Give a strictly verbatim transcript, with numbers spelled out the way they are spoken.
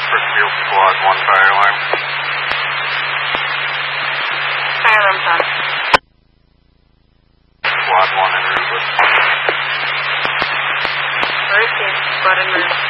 Brookfield Squad one fire alarm. Fire alarm's on. Squad one en route. Received. Squad en route.